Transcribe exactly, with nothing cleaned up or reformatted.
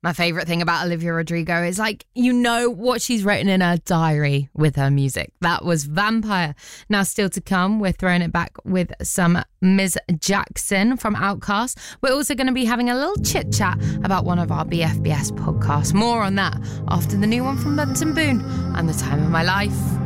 My favourite thing about Olivia Rodrigo is, like, you know what she's written in her diary with her music. That was Vampire. Now, still to come, we're throwing it back with some Miz Jackson from Outkast. We're also going to be having a little chit-chat about one of our B F B S podcasts. More on that after the new one from Benson Boone and The Time of My Life.